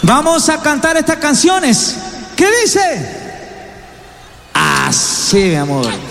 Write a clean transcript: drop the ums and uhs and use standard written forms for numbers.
Vamos a cantar estas canciones. ¿Qué dice? Así, mi amor.